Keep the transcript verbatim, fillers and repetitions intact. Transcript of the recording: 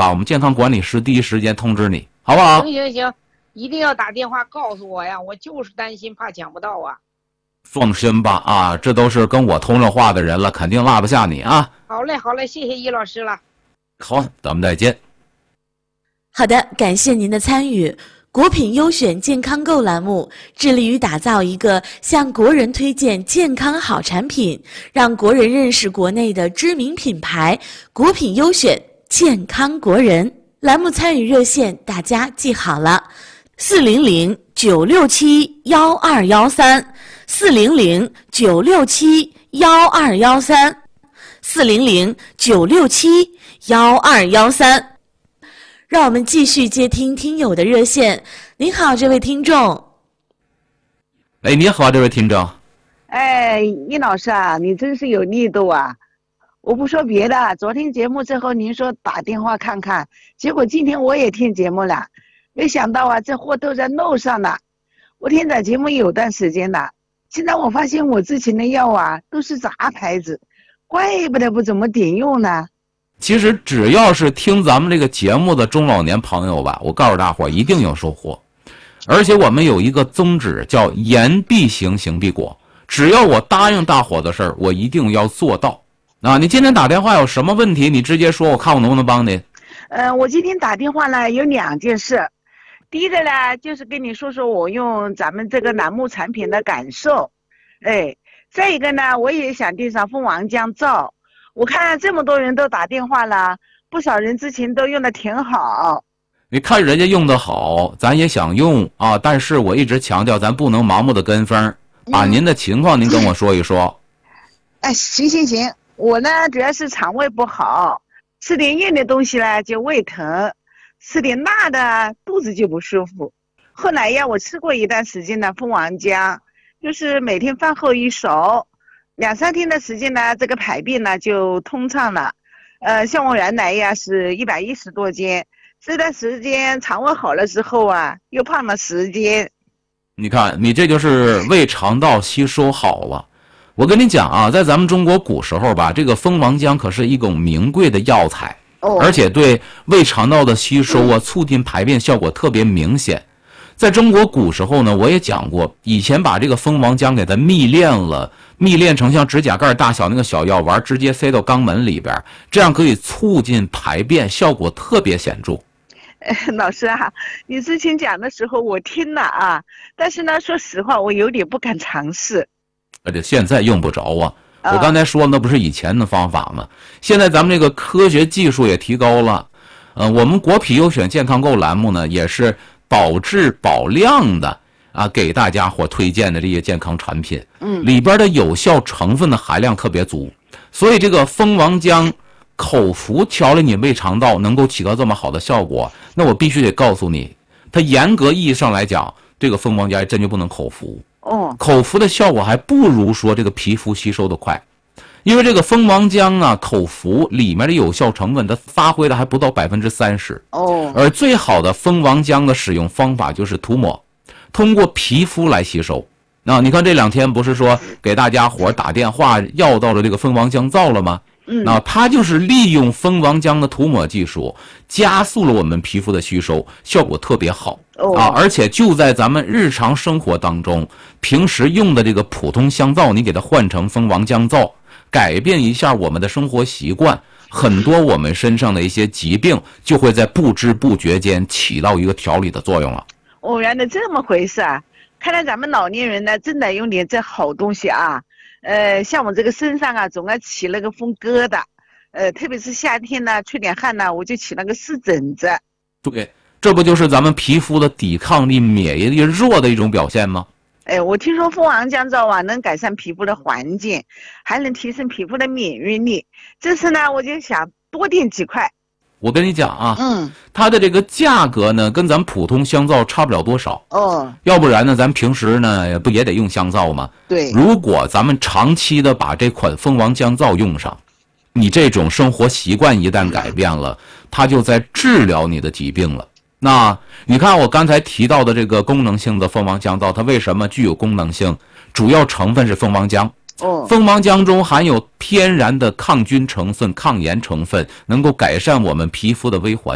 话，我们健康管理师第一时间通知你，好不好？ 行行行，一定要打电话告诉我呀，我就是担心怕抢不到啊。 放心吧，啊，这都是跟我通了话的人了，肯定落不下你啊。 好嘞好嘞，谢谢易老师了。 好，咱们再见。 好的，感谢您的参与。国品优选健康购栏目致力于打造一个向国人推荐健康好产品，让国人认识国内的知名品牌国品优选健康国人。栏目参与热线大家记好了，四零零九六七幺二幺三，四零零九六七幺二幺三，四零零九六七幺二幺三。让我们继续接听听友的热线。您好，这位听众。 哎，你好，这位听众。 哎，易老师啊，你真是有力度啊！我不说别的，昨天节目之后您说打电话看看，结果今天我也听节目了，没想到啊，这货都在路上了。我听咱节目有段时间了，现在我发现我之前的药啊都是杂牌子，怪不得不怎么点用呢。 其实只要是听咱们这个节目的中老年朋友吧，我告诉大伙儿一定有收获。而且我们有一个宗旨叫言必行，行必果，只要我答应大伙的事儿，我一定要做到。啊，你今天打电话有什么问题，你直接说，我看我能不能帮你。 呃，我今天打电话呢有两件事，第一个呢就是跟你说说我用咱们这个栏目产品的感受，哎，再一个呢我也想订上蜂王浆皂。我看这么多人都打电话了，不少人之前都用的挺好。 你看人家用的好，咱也想用啊，但是我一直强调，咱不能盲目的跟风。把您的情况您跟我说一说。 哎，行行行，我呢主要是肠胃不好，吃点硬的东西呢就胃疼，吃点辣的肚子就不舒服。后来呀，我吃过一段时间的蜂王浆，就是每天饭后一勺。两三天的时间呢，这个排便呢就通畅了。呃，像我原来呀是一百一十多斤，这段时间肠胃好了之后啊，又胖了十斤。 你看，你这就是胃肠道吸收好了。我跟你讲啊，在咱们中国古时候吧，这个蜂王浆可是一种名贵的药材， 哦， 而且对胃肠道的吸收啊、促进排便效果特别明显。在中国古时候呢，我也讲过，以前把这个蜂王浆给它蜜炼了，蜜炼成像指甲盖大小那个小药丸，直接塞到肛门里边，这样可以促进排便，效果特别显著。 呃，老师啊，你之前讲的时候我听了啊，但是呢，说实话，我有点不敢尝试。 而且现在用不着啊，我刚才说的那不是以前的方法吗？现在咱们这个科学技术也提高了，呃，我们国品优选健康购栏目呢，也是保质保量的啊，给大家伙推荐的这些健康产品， 嗯， 里边的有效成分的含量特别足，所以这个蜂王浆口服调理你胃肠道能够起到这么好的效果，那我必须得告诉你，它严格意义上来讲，这个蜂王浆真就不能口服。 哦， 口服的效果还不如说这个皮肤吸收的快，因为这个蜂王浆啊，口服里面的有效成分它发挥的还不到百分之三十。 哦， 而最好的蜂王浆的使用方法就是涂抹，通过皮肤来吸收。那你看这两天不是说给大家伙打电话要到了这个蜂王浆皂了吗？ 嗯， 那它就是利用蜂王浆的涂抹技术，加速了我们皮肤的吸收，效果特别好。 哦， 啊，而且就在咱们日常生活当中，平时用的这个普通香皂，你给它换成蜂王浆皂，改变一下我们的生活习惯，很多我们身上的一些疾病就会在不知不觉间起到一个调理的作用了。 哦，原来这么回事啊！看来咱们老年人呢，真得用点这好东西啊。呃，像我这个身上啊，总爱起那个风疙瘩，呃，特别是夏天呢，出点汗呢，我就起那个湿疹子。 对，这不就是咱们皮肤的抵抗力、免疫力弱的一种表现吗？ 哎，我听说蜂王浆皂啊，能改善皮肤的环境，还能提升皮肤的免疫力。这次呢，我就想多订几块。 我跟你讲啊， 嗯， 它的这个价格呢，跟咱普通香皂差不了多少。 哦， 要不然呢，咱平时呢不也得用香皂吗？ 对。 如果咱们长期的把这款蜂王浆皂用上，你这种生活习惯一旦改变了，它就在治疗你的疾病了。那你看我刚才提到的这个功能性的蜂王浆皂，它为什么具有功能性？主要成分是蜂王浆。 哦， 蜂王浆中含有天然的抗菌成分、抗炎成分，能够改善我们皮肤的微环。